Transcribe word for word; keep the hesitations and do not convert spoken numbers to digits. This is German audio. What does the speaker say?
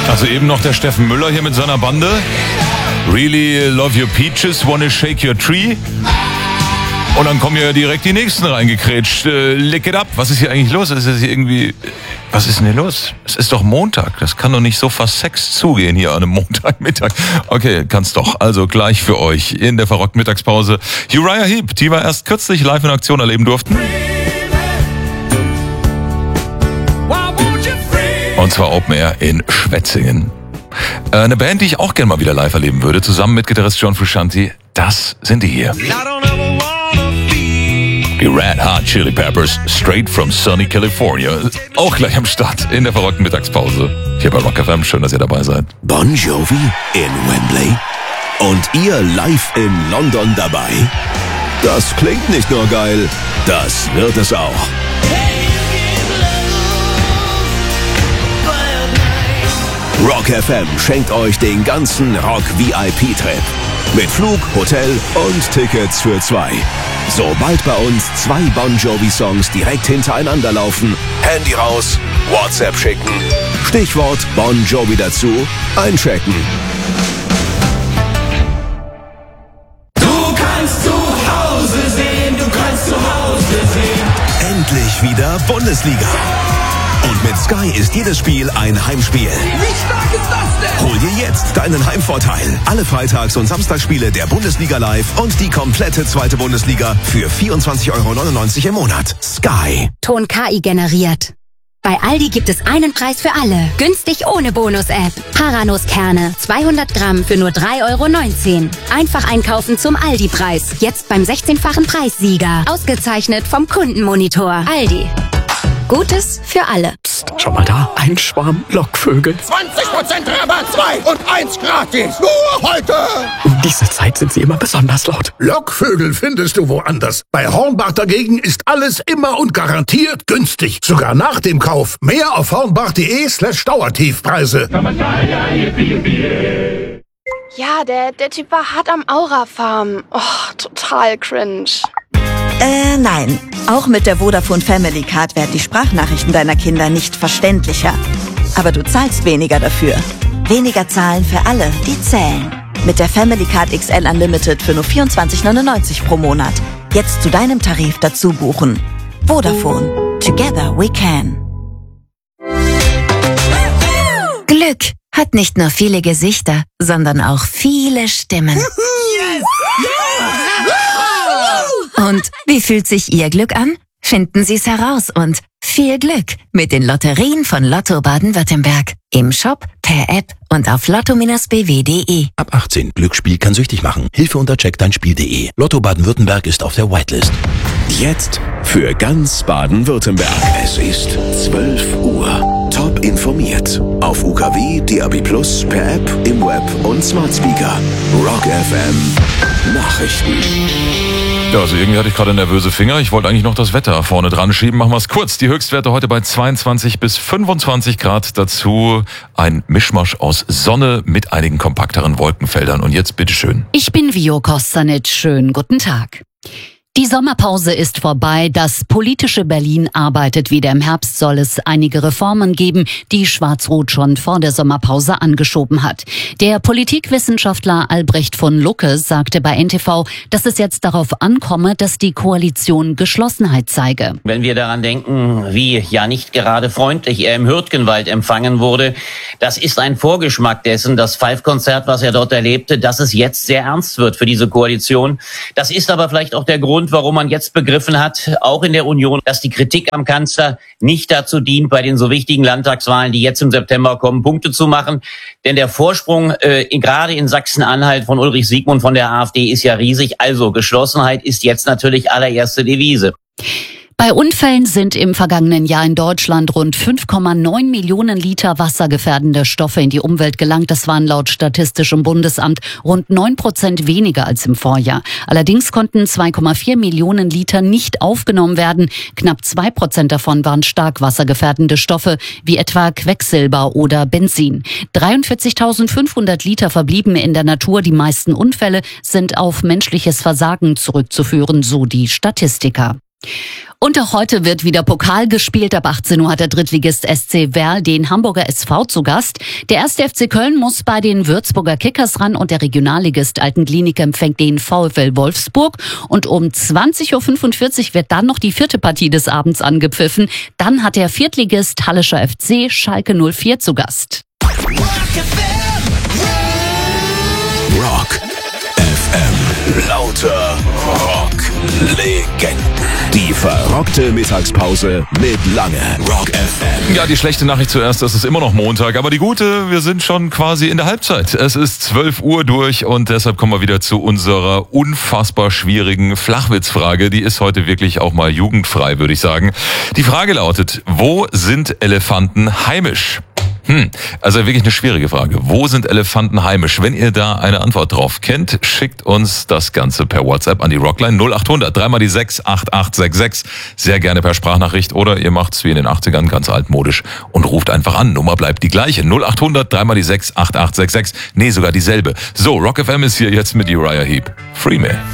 Also eben noch der Steffen Müller hier mit seiner Bande. Really love your peaches, wanna shake your tree. Und dann kommen ja direkt die nächsten reingekrätscht. Äh, lick it up. Was ist hier eigentlich los? Ist das hier irgendwie... Was ist denn hier los? Es ist doch Montag. Das kann doch nicht so versext zugehen hier an einem Montagmittag. Okay, kann's doch. Also gleich für euch in der verrockten Mittagspause Uriah Heep, die wir erst kürzlich live in Aktion erleben durften. Und zwar Open Air in Schwetzingen. Äh, eine Band, die ich auch gerne mal wieder live erleben würde, zusammen mit Gitarrist John Frusciante. Das sind die hier. Die Red Hot Chili Peppers, straight from sunny California. Auch gleich am Start in der verrockten Mittagspause. Hier bei Rock F M. Schön, dass ihr dabei seid. Bon Jovi in Wembley und ihr live in London dabei. Das klingt nicht nur geil, das wird es auch. Rock F M schenkt euch den ganzen Rock-V I P-Trip. Mit Flug, Hotel und Tickets für zwei. Sobald bei uns zwei Bon Jovi-Songs direkt hintereinander laufen, Handy raus, WhatsApp schicken, Stichwort Bon Jovi dazu, einchecken. Du kannst zu Hause sehen, du kannst zu Hause sehen. Endlich wieder Bundesliga. Und mit Sky ist jedes Spiel ein Heimspiel. Wie stark ist das denn? Hol dir jetzt deinen Heimvorteil. Alle Freitags- und Samstagsspiele der Bundesliga live und die komplette zweite Bundesliga für vierundzwanzig Euro neunundneunzig im Monat. Sky. Ton K I generiert. Bei Aldi gibt es einen Preis für alle. Günstig ohne Bonus-App. Paranuss-Kerne, zweihundert Gramm für nur drei Euro neunzehn. Einfach einkaufen zum Aldi-Preis. Jetzt beim sechzehnfachen Preissieger. Ausgezeichnet vom Kundenmonitor. Aldi. Gutes für alle. Psst, schau mal da, ein Schwarm Lockvögel. zwanzig Prozent Rabatt, zwei und eins gratis. Nur heute. Um diese Zeit sind sie immer besonders laut. Lockvögel findest du woanders. Bei Hornbach dagegen ist alles immer und garantiert günstig. Sogar nach dem Kauf. Mehr auf hornbach.de slash Dauertiefpreise. Ja, der, der Typ war hart am Aura-Farm. Oh, total cringe. Äh, nein. Auch mit der Vodafone Family Card werden die Sprachnachrichten deiner Kinder nicht verständlicher. Aber du zahlst weniger dafür. Weniger zahlen für alle, die zählen. Mit der Family Card X L Unlimited für nur vierundzwanzig neunundneunzig pro Monat. Jetzt zu deinem Tarif dazu buchen. Vodafone. Together we can. Glück hat nicht nur viele Gesichter, sondern auch viele Stimmen. Und wie fühlt sich Ihr Glück an? Finden Sie es heraus und viel Glück mit den Lotterien von Lotto Baden-Württemberg. Im Shop, per App und auf lotto Bindestrich b w punkt de. Ab achtzehn. Glücksspiel kann süchtig machen. Hilfe unter check dein Spiel punkt de. Lotto Baden-Württemberg ist auf der Whitelist. Jetzt für ganz Baden-Württemberg. Es ist zwölf Uhr. Top informiert. Auf U K W, D A B plus, per App, im Web und Smart Speaker. Rock F M. Nachrichten. Ja, also irgendwie hatte ich gerade nervöse Finger. Ich wollte eigentlich noch das Wetter vorne dran schieben. Machen wir es kurz. Die Höchstwerte heute bei zweiundzwanzig bis fünfundzwanzig Grad. Dazu ein Mischmasch aus Sonne mit einigen kompakteren Wolkenfeldern. Und jetzt bitteschön. Ich bin Vio Kostanic. Schönen guten Tag. Die Sommerpause ist vorbei. Das politische Berlin arbeitet wieder. Im Herbst soll es einige Reformen geben, die Schwarz-Rot schon vor der Sommerpause angeschoben hat. Der Politikwissenschaftler Albrecht von Lucke sagte bei N T V, dass es jetzt darauf ankomme, dass die Koalition Geschlossenheit zeige. Wenn wir daran denken, wie ja nicht gerade freundlich er im Hürtgenwald empfangen wurde, das ist ein Vorgeschmack dessen, das Five-Konzert, was er dort erlebte, dass es jetzt sehr ernst wird für diese Koalition. Das ist aber vielleicht auch der Grund, warum man jetzt begriffen hat, auch in der Union, dass die Kritik am Kanzler nicht dazu dient, bei den so wichtigen Landtagswahlen, die jetzt im September kommen, Punkte zu machen. Denn der Vorsprung äh, gerade in Sachsen-Anhalt von Ulrich Siegmund von der AfD ist ja riesig. Also Geschlossenheit ist jetzt natürlich allererste Devise. Bei Unfällen sind im vergangenen Jahr in Deutschland rund fünf Komma neun Millionen Liter wassergefährdende Stoffe in die Umwelt gelangt. Das waren laut Statistischem Bundesamt rund neun Prozent weniger als im Vorjahr. Allerdings konnten zwei Komma vier Millionen Liter nicht aufgenommen werden. Knapp zwei Prozent davon waren stark wassergefährdende Stoffe, wie etwa Quecksilber oder Benzin. dreiundvierzigtausendfünfhundert Liter verblieben in der Natur. Die meisten Unfälle sind auf menschliches Versagen zurückzuführen, so die Statistiker. Und auch heute wird wieder Pokal gespielt. Ab achtzehn Uhr hat der Drittligist S C Werl den Hamburger S V zu Gast. Der erste F C Köln muss bei den Würzburger Kickers ran und der Regionalligist Altenklinik empfängt den VfL Wolfsburg. Und um zwanzig Uhr fünfundvierzig wird dann noch die vierte Partie des Abends angepfiffen. Dann hat der Viertligist Hallischer F C Schalke null vier zu Gast. Rock F M. Lauter Rock-Legenden. Die verrockte Mittagspause mit Lange. Rock F M. Ja, die schlechte Nachricht zuerst, es ist immer noch Montag, aber die gute, wir sind schon quasi in der Halbzeit. Es ist zwölf Uhr durch und deshalb kommen wir wieder zu unserer unfassbar schwierigen Flachwitzfrage. Die ist heute wirklich auch mal jugendfrei, würde ich sagen. Die Frage lautet, wo sind Elefanten heimisch? Hm, also wirklich eine schwierige Frage. Wo sind Elefanten heimisch? Wenn ihr da eine Antwort drauf kennt, schickt uns das Ganze per WhatsApp an die Rockline null acht hundert, dreimal die sechs, acht acht sechs sechs. Sehr gerne per Sprachnachricht oder ihr macht's wie in den achtzigern ganz altmodisch und ruft einfach an. Nummer bleibt die gleiche. null acht hundert, dreimal die sechs, acht acht sechs sechs. Nee, sogar dieselbe. So, Rock F M ist hier jetzt mit Uriah Heep. Free Me.